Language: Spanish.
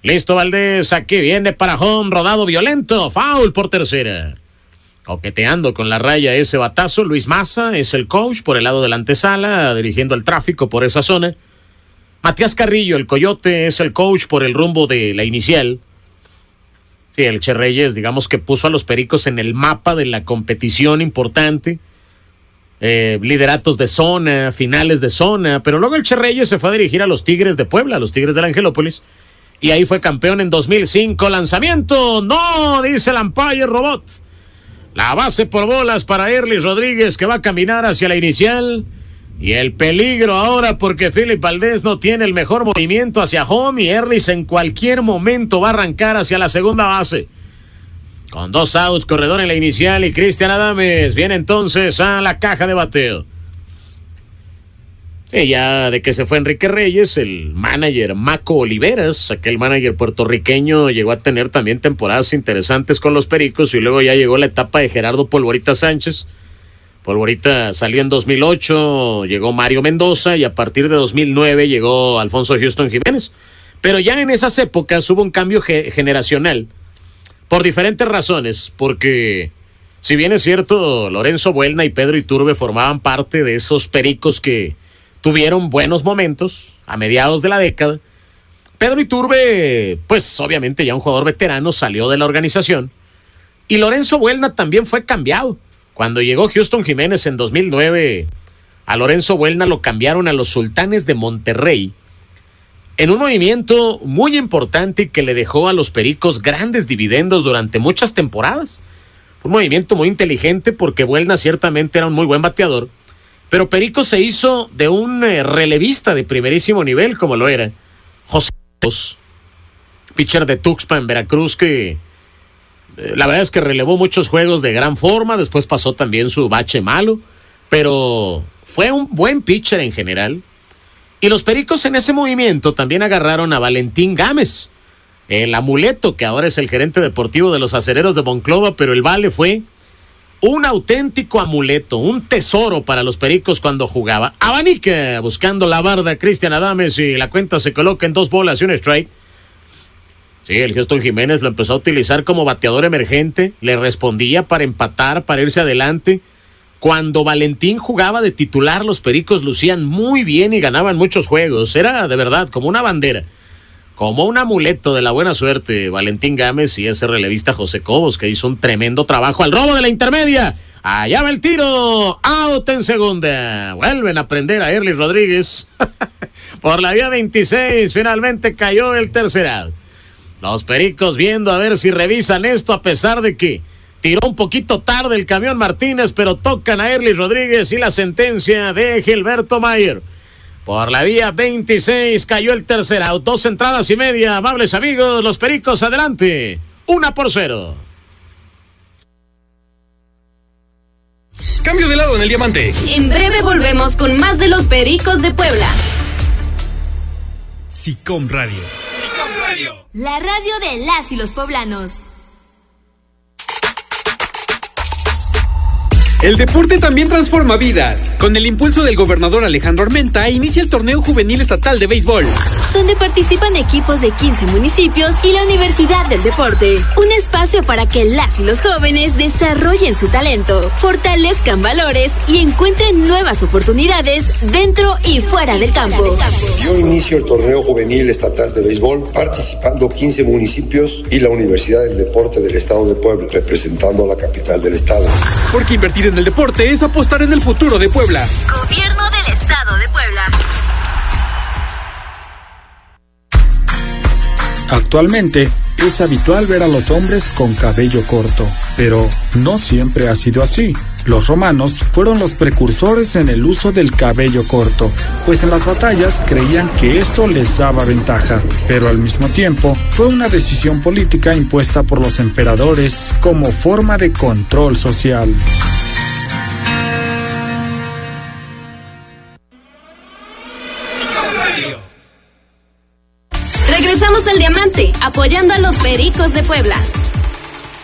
Listo Valdés, aquí viene para home, rodado violento, foul por tercera. Coqueteando con la raya ese batazo, Luis Maza es el coach por el lado de la antesala, dirigiendo el tráfico por esa zona. Matías Carrillo, el Coyote, es el coach por el rumbo de la inicial. Sí, el Che Reyes, digamos que puso a los Pericos en el mapa de la competición importante. Lideratos de zona, finales de zona, pero luego el Che Reyes se fue a dirigir a los Tigres de Puebla, a los Tigres de la Angelópolis, y ahí fue campeón en 2005. Lanzamiento, no, dice el umpire robot. La base por bolas para Erlis Rodríguez, que va a caminar hacia la inicial. Y el peligro ahora porque Philip Valdés no tiene el mejor movimiento hacia home y Erlis en cualquier momento va a arrancar hacia la segunda base. Con 2 outs, corredor en la inicial y Cristian Adames viene entonces a la caja de bateo. Sí, ya de que se fue Enrique Reyes, el manager Maco Oliveras, aquel manager puertorriqueño, llegó a tener también temporadas interesantes con los Pericos y luego ya llegó la etapa de Gerardo Polvorita Sánchez. Polvorita salió en 2008, llegó Mario Mendoza y a partir de 2009 llegó Alfonso Houston Jiménez. Pero ya en esas épocas hubo un cambio generacional por diferentes razones, porque si bien es cierto, Lorenzo Buelna y Pedro Iturbe formaban parte de esos Pericos que tuvieron buenos momentos a mediados de la década. Pedro Iturbe, pues obviamente ya un jugador veterano, salió de la organización y Lorenzo Buelna también fue cambiado. Cuando llegó Houston Jiménez en 2009, a Lorenzo Buelna lo cambiaron a los Sultanes de Monterrey en un movimiento muy importante que le dejó a los Pericos grandes dividendos durante muchas temporadas. Fue un movimiento muy inteligente porque Buelna ciertamente era un muy buen bateador, pero Pericos se hizo de un relevista de primerísimo nivel como lo era José Cobos, pitcher de Tuxpan en Veracruz, que la verdad es que relevó muchos juegos de gran forma, después pasó también su bache malo, pero fue un buen pitcher en general. Y los Pericos en ese movimiento también agarraron a Valentín Gámez, el amuleto, que ahora es el gerente deportivo de los Acereros de Monclova, pero el Vale fue un auténtico amuleto, un tesoro para los Pericos cuando jugaba. Abanica buscando la barda Cristian Adames y la cuenta se coloca en 2 bolas y un strike. Sí, el Houston Jiménez lo empezó a utilizar como bateador emergente, le respondía para empatar, para irse adelante. Cuando Valentín jugaba de titular, los Pericos lucían muy bien y ganaban muchos juegos. Era de verdad como una bandera, como un amuleto de la buena suerte, Valentín Gámez y ese relevista José Cobos, que hizo un tremendo trabajo al robo de la intermedia. Allá va el tiro, out en segunda. Vuelven a prender a Erlis Rodríguez. Por la vía 26, finalmente cayó el tercer out. Los Pericos viendo a ver si revisan esto, a pesar de que tiró un poquito tarde el camión Martínez, pero tocan a Erlis Rodríguez y la sentencia de Gilberto Mayer. Por la vía 26 cayó el tercer out, 2 entradas y media. Amables amigos, los Pericos adelante, 1-0. Cambio de lado en el diamante. En breve volvemos con más de los Pericos de Puebla. SICOM Radio. La radio de las y los poblanos. El deporte también transforma vidas. Con el impulso del gobernador Alejandro Armenta, inicia el torneo juvenil estatal de béisbol, donde participan equipos de 15 municipios y la Universidad del Deporte. Un espacio para que las y los jóvenes desarrollen su talento, fortalezcan valores y encuentren nuevas oportunidades dentro y fuera del campo. Dio inicio el torneo juvenil estatal de béisbol, participando 15 municipios y la Universidad del Deporte del Estado de Puebla, representando a la capital del estado. Porque invertir en el deporte es apostar en el futuro de Puebla. Gobierno del Estado de Puebla. Actualmente es habitual ver a los hombres con cabello corto, pero no siempre ha sido así. Los romanos fueron los precursores en el uso del cabello corto, pues en las batallas creían que esto les daba ventaja, pero al mismo tiempo fue una decisión política impuesta por los emperadores como forma de control social. Regresamos al diamante, apoyando a los Pericos de Puebla.